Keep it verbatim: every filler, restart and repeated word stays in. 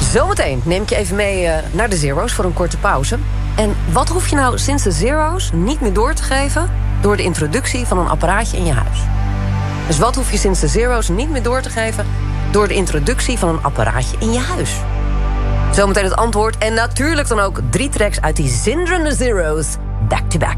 Zometeen neem ik je even mee uh, naar de Zero's voor een korte pauze. En wat hoef je nou sinds de Zero's niet meer door te geven door de introductie van een apparaatje in je huis? Dus wat hoef je sinds de Zero's niet meer door te geven door de introductie van een apparaatje in je huis? Zometeen het antwoord en natuurlijk dan ook drie tracks uit die zinderende Zero's back to back.